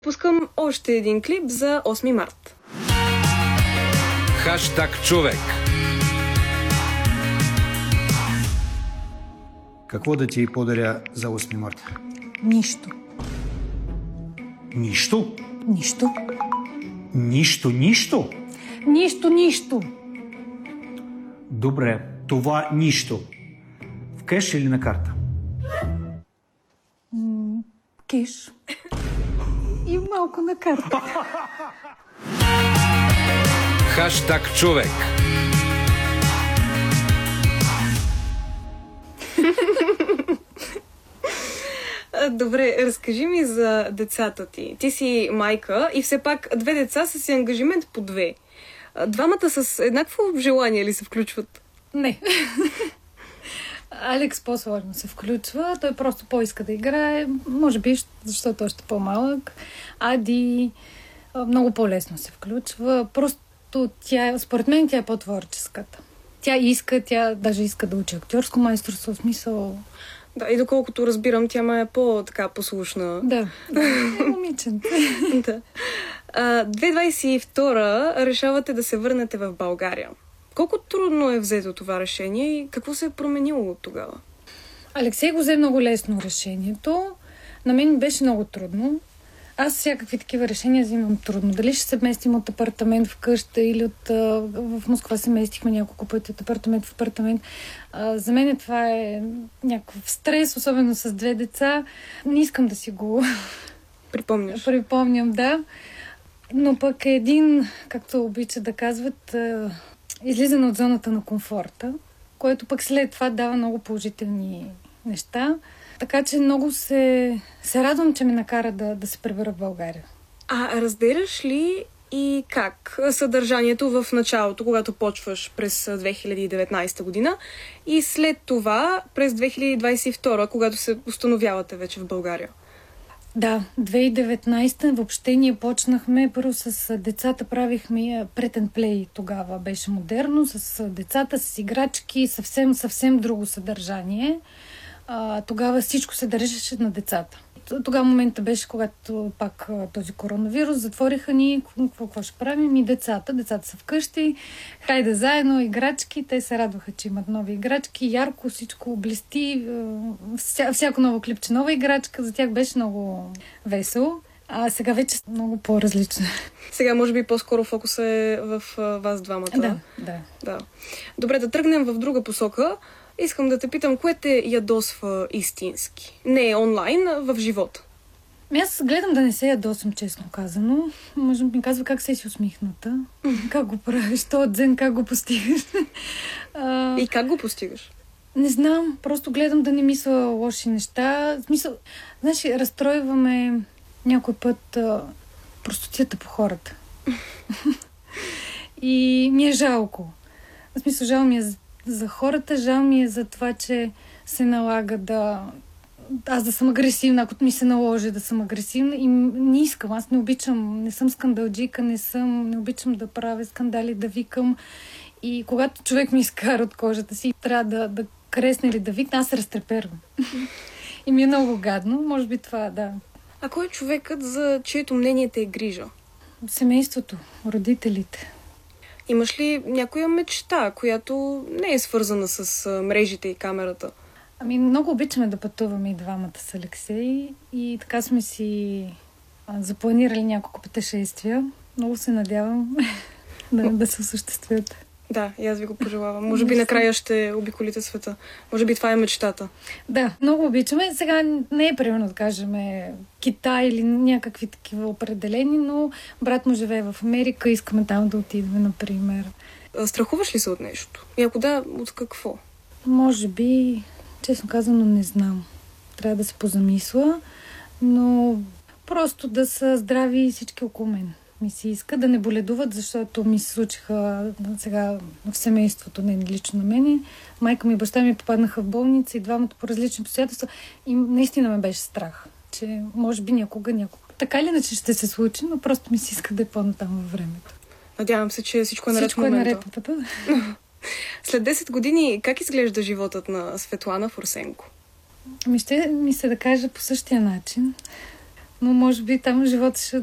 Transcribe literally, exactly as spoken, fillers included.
Пускам още един клип за осми март. Хаштаг човек. Какво да ти подаря за осми марта? Нищо. Нищо? Нищо. Нищо, нищо? Нищо, нищо. Добре, това нищо. В кеш или на карта? М- кеш. И малко на карта. Хаштаг човек. Добре, разкажи ми за децата ти. Ти си майка и все пак две деца са си ангажимент по две. Двамата с еднакво желание ли се включват? Не. Алекс по-сложно се включва. Той просто по-иска да играе. Може би, защото още по-малък. Ади много по-лесно се включва. Просто тя, според мен, тя е по-творческата. Тя иска, тя даже иска да учи актьорско майсторство, в смисъл... Да, и доколкото разбирам, тя ма е по-така послушна. Да, да, е момиченце. Да. А, две хиляди двадесет и втора решавате да се върнете в България. Колко трудно е взето това решение и какво се е променило от тогава? Алексей го взе много лесно решението. На мен беше много трудно. Аз всякакви такива решения взимам трудно. Дали ще се местим от апартамент в къща или от... В Москва се местихме няколко пъти от апартамент в апартамент. А, за мен това е някакъв стрес, особено с две деца. Не искам да си го... Припомняш? Припомням, да. Но пък е един, както обича да казват, излизане от зоната на комфорта, което пък след това дава много положителни неща. Така че много се, се радвам, че ме накара да, да се пребера в България. А разделяш ли и как съдържанието в началото, когато почваш през две хиляди и деветнадесета година и след това през две хиляди двадесет и втора, когато се установявате вече в България? Да, две хиляди и деветнадесета въобще ние почнахме първо с децата, правихме прет енд плей, тогава беше модерно, с децата, с играчки, съвсем, съвсем друго съдържание. А, тогава всичко се държеше на децата. Тогава момента беше, когато пак този коронавирус, затвориха ни, какво, какво ще правим? И децата. Децата са вкъщи, хайде заедно, играчки. Те се радваха, че имат нови играчки. Ярко всичко блести. Вся, всяко ново клипче, нова играчка. За тях беше много весело. А сега вече е много по-различно. Сега може би по-скоро фокус е в вас двамата. Да, да. да. Добре, да тръгнем в друга посока. Искам да те питам, кое те ядосва истински? Не онлайн, а в живота. Аз гледам да не се ядосвам, честно казано. Може би ми казва как се си усмихната. Как го правиш? То дзен, как го постигаш? а... И как го постигаш? Не знам. Просто гледам да не мисля лоши неща. В смисъл, знаеш, разстройваме някой път а... простотията по хората. И ми е жалко. В смисъл, жал ми е за за хората, жал ми е за това, че се налага да... Аз да съм агресивна, ако ми се наложи да съм агресивна и не искам, аз не обичам, не съм скандалджика, не съм, не обичам да правя скандали, да викам и когато човек ми изкара от кожата си, трябва да, да кресне или да викне, аз се разтрепервам. И ми е много гадно, може би това, да. А кой е човекът, за чието мнение те е грижа? Семейството, родителите. Имаш ли някоя мечта, която не е свързана с мрежите и камерата? Ами много обичаме да пътуваме и двамата с Алексей и така сме си а, запланирали няколко пътешествия. Много се надявам да, да се осъществят. Да, и аз ви го пожелавам. Може би накрая ще обиколите света. Може би това е мечтата. Да, много обичаме. Сега не е примерно да кажем Китай или някакви такива определени, но брат му живее в Америка, искаме там да отидем, например. Страхуваш ли се от нещо? И ако да, от какво? Може би, честно казано, не знам. Трябва да се позамисля, но просто да са здрави всички около мен. Ми се иска да не боледуват, защото ми се случиха сега в семейството, не лично на мене. Майка ми и баща ми попаднаха в болница и двамата по различни обстоятелства. И наистина ме беше страх, че може би някога, някога. Така или иначе ще се случи, но просто ми се иска да е по-натам във времето. Надявам се, че всичко е наред в момента. Всичко е наред. След десет години, как изглежда животът на Светлана Фурсенко? Ами ще ми се да кажа по същия начин. но може би там живота ще